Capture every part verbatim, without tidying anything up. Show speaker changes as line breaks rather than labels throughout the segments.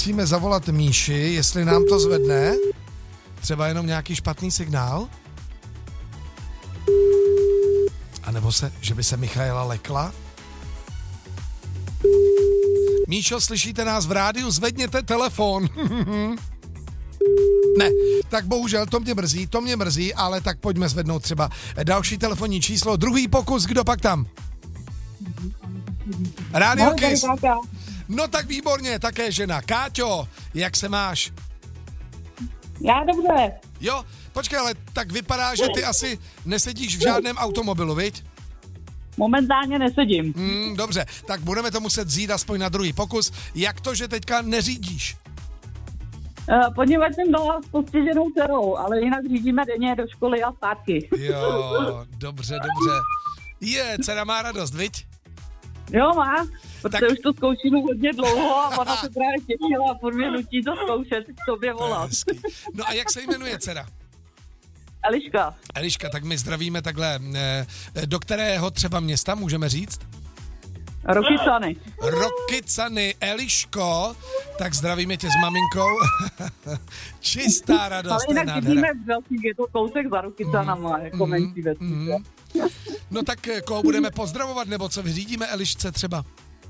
zkusíme zavolat Míši, jestli nám to zvedne. Třeba jenom nějaký špatný signál. A nebo se, že by se Michaela lekla. Míšo, slyšíte nás v rádiu? Zvedněte telefon. Ne, tak bohužel, to mě mrzí, to mě mrzí, ale tak pojďme zvednout třeba další telefonní číslo. Druhý pokus, kdo pak tam? Radio
No,
Kiss.
tady Káťa.
No tak výborně, také žena. Káťo, jak se máš?
Já dobře.
Jo, počkej, ale tak vypadá, že ty asi nesedíš v žádném automobilu, viď?
Momentálně nesedím.
Hmm, dobře, tak budeme to muset vzít aspoň na druhý pokus. Jak to, že teďka neřídíš?
Uh, poněvadž jsem doma s postiženou dcerou, ale jinak řídíme denně do školy a zpátky.
Jo, dobře, dobře. Je, dcera má radost, viď?
Jo, má, protože
Tak-
už to zkouším hodně dlouho a ona se právě těšila a furt mě nutí to zkoušet, k tobě volat.
Hezky. No a jak se jmenuje dcera?
Eliška,
Eliška, tak my zdravíme takhle. eh, Do kterého třeba města můžeme říct?
Rokycany.
Rokycany, Eliško, tak zdravíme tě s maminkou. Čistá radost,
Ale
to je
jinak
nádhera.
vidíme v Velkých, je to kousek za Rokycanama,
Mm,
jako menší vesnice.
No tak eh, koho budeme pozdravovat, nebo co vyřídíme Elišce třeba?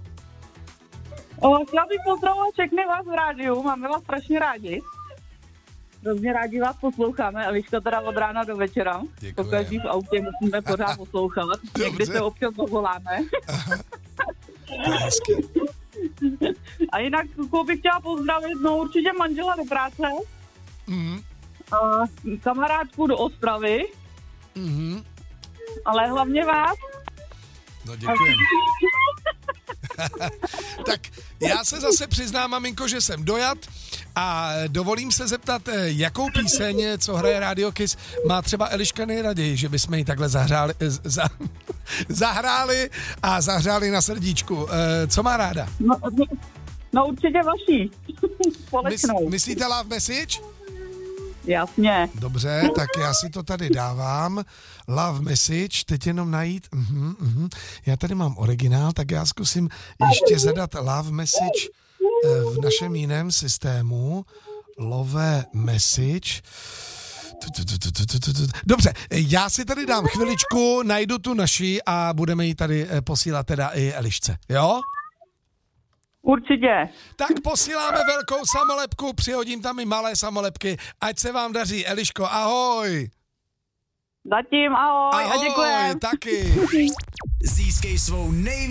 O, chtěla bych pozdravovat všechny vás v rádiu, máme vás strašně rádi. Hrozně rádi vás posloucháme, Eliška teda od rána do večera.
Děkujem.
Pokaždý v autě musíme pořád poslouchat, někdy se občas zavoláme.
To je hezky.
A jinak, koho bych chtěla pozdravit, no určitě manžela do práce,
Mhm.
a kamarádku do Ostravy,
Mhm.
ale hlavně vás.
No děkujem. Tak já se zase přiznám, maminko, že jsem dojat a dovolím se zeptat, eh, jakou píseň, co hraje Radio Kiss, má třeba Eliška nejraději, že bychom ji takhle zahráli, eh, za, zahráli a zahřáli na srdíčku. Eh, Co má ráda?
No, no, no určitě vaší.
Mys,
Společnou.
myslíte Love Message?
Jasně.
Dobře, tak já si to tady dávám. Love Message, teď jenom najít. Uh-huh, uh-huh. Já tady mám originál, tak já zkusím ještě zadat Love Message eh, v našem jiném systému. Love Message. Tu, tu, tu, tu, tu, tu, tu. Dobře, já si tady dám chviličku, najdu tu naši a budeme ji tady eh, posílat teda i Elišce, jo?
Určitě.
Tak posíláme velkou samolepku, přihodím tam i malé samolepky. Ať se vám daří, Eliško, ahoj.
Zatím ahoj,
Ahoj,
a děkujem.
taky.
Získej svou největší